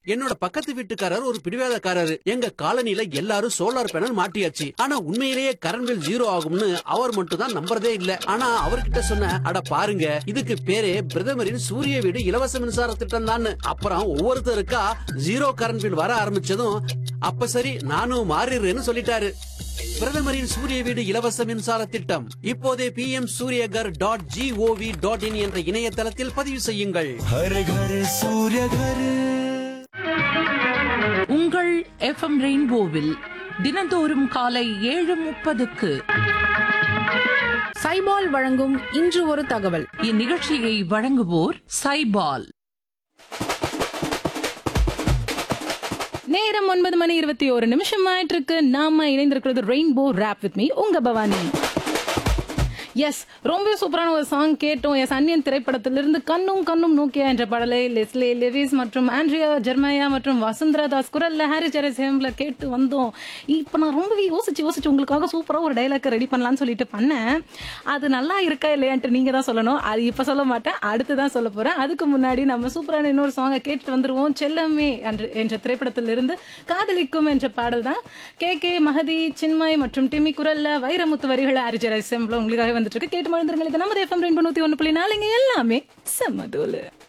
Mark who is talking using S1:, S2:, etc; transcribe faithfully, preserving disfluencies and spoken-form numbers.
S1: என்னோட பக்கத்து வீட்டுக்காரர் ஒரு பிடிவாதக்காரரு. எங்க காலனில எல்லாரும் சோலார் பேனல் மாட்டியாச்சு. ஆனா உண்மையிலேயே கரண்ட் பில் ஜீரோ ஆகும்னு அவர் மட்டும் தான் நம்புறதே இல்ல. ஆனா அவர்கிட்ட சொன்ன, அட பாருங்க, இதுக்கு பேரே பிரதமரின் சூரிய வீடு இலவச மின்சார திட்டம் தான். அப்புறம் ஒவ்வொருத்தருக்கா ஜீரோ கரண்ட் பில் வர ஆரம்பிச்சதும், அப்ப சரி நானும் மாறிடுறேன்னு சொல்லிட்டாரு. பிரதமரின் சூரிய வீடு இலவச மின்சார திட்டம் இப்போதே B M Surya Ghar dot gov dot in என்ற இணையதளத்தில் பதிவு செய்யுங்கள்.
S2: உங்கள் எஃப் எம் ரெயின்போவில் தினந்தோறும் காலை ஏழு முப்பதுக்கு
S3: சைபால் வழங்கும் இன்று ஒரு தகவல்.
S2: இந்நிகழ்ச்சியை வழங்குவோர் சைபால்.
S3: நேரம் ஒன்பது மணி இருபத்தி ஒரு நிமிஷம் ஆயிட்டு இருக்கு. நாம இணைந்திருக்கிறது ரெயின்போ ரேப் வித் மீ, உங்க பவானி. எஸ், ரொம்ப சூப்பரான ஒரு சாங் கேட்டோம். எஸ், அன்னியன் திரைப்படத்திலிருந்து கண்ணும் கண்ணும் நோக்கியா என்ற பாடலை லெஸ்லே லெவிஸ் மற்றும் ஆண்ட்ரியா ஜெர்மையா மற்றும் வசுந்தரா தாஸ் குரல்ல ஹாரி ஜெரசேம்ல கேட்டு வந்தோம். இப்போ நான் ரொம்பவே யோசிச்சு யோசிச்சு உங்களுக்காக சூப்பராக ஒரு டைலாக் ரெடி பண்ணலான்னு சொல்லிட்டு பண்ணேன். அது நல்லா இருக்கா இல்லையான்ட்டு நீங்க தான் சொல்லணும். அது இப்போ சொல்ல மாட்டேன், அடுத்து தான் சொல்ல போறேன். அதுக்கு முன்னாடி நம்ம சூப்பரான இன்னொரு சாங்கை கேட்டு வந்துருவோம். செல்லமே என்ற திரைப்படத்திலிருந்து காதலிக்கும் என்ற பாடல் தான். கே கே மஹதி, சின்மய் மற்றும் டிமி குரல்ல வைரமுத்து வரிகளை ஹாரி ஜெரசேம்ல உங்களுக்காக வந்து கேட்டு மழுந்துருங்க. நமது எஃப் எம் ரெயின்போ நூத்தி ஒன்று புள்ளி நாலுங்க எல்லாமே செம்மதோலு.